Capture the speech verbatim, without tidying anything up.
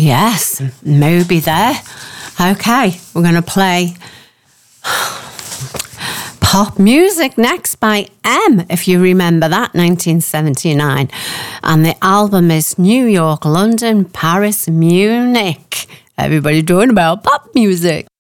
yes, Moby there. Okay, we're going to play pop music next by M, if you remember that, nineteen seventy-nine. And the album is New York, London, Paris, Munich. Everybody talking about pop music.